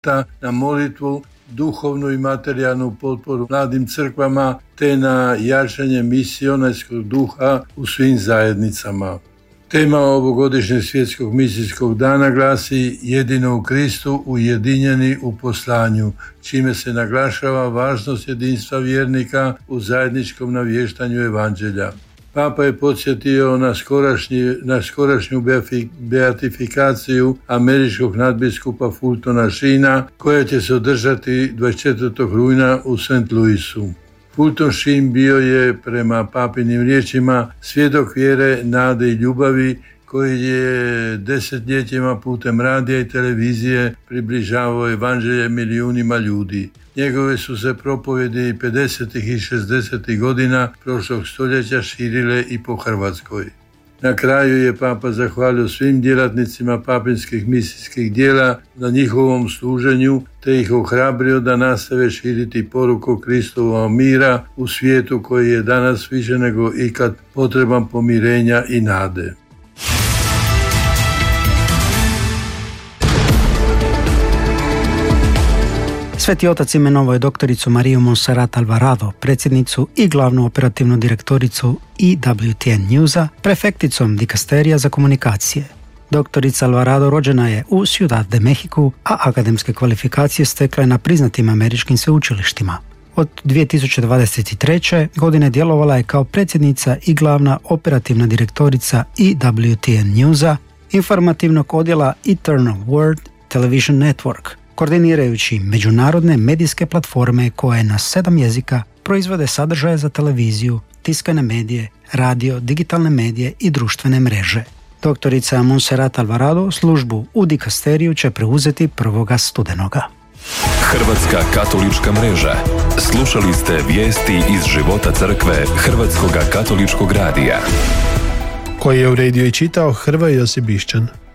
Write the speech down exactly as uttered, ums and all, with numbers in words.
na molitvu, duhovnu i materijalnu potporu mladim crkvama te na jačanje misionarskog duha u svim zajednicama. Tema ovogodišnjeg svjetskog misijskog dana glasi jedino u Kristu ujedinjeni u poslanju, čime se naglašava važnost jedinstva vjernika u zajedničkom navještanju evanđelja. Papa je podsjetio na, skorašnji, na skorašnju beatifikaciju američkog nadbiskupa Fultona Sheena, koja će se održati dvadeset četvrtog rujna u Saint Louisu. Fulton Sheen bio je, prema papinim riječima, svjedok vjere, nade i ljubavi koji je desetljećima putem radija i televizije približavao evanđelje milijunima ljudi. Njegove su se propovjedi pedesetih i šezdesetih godina prošlog stoljeća širile i po Hrvatskoj. Na kraju je Papa zahvalio svim djelatnicima papinskih misijskih djela na njihovom služenju, te ih ohrabrio da nastave širiti poruku Kristovog mira u svijetu koji je danas više nego ikad potreban pomirenja i nade. Sveti otac imenovao je doktoricu Mariju Montserrat Alvarado, predsjednicu i glavnu operativnu direktoricu E W T N Newsa, prefekticom dikasterija za komunikacije. Doktorica Alvarado rođena je u Ciudad de Mexico, a akademske kvalifikacije stekla je na priznatim američkim sveučilištima. Od dvije tisuće dvadeset treće. godine djelovala je kao predsjednica i glavna operativna direktorica E W T N Newsa, informativnog odjela Eternal Word Television Network, koordinirajući međunarodne medijske platforme koje na sedam jezika proizvode sadržaje za televiziju, tiskane medije, radio, digitalne medije i društvene mreže. Doktorica Montserrat Alvarado službu u dikasteriju će preuzeti prvog studenoga. Hrvatska katolička mreža. Slušali ste vijesti iz života crkve Hrvatskog katoličkog radija, koji je uredio i čitao Hrvoje Josip Bišćan.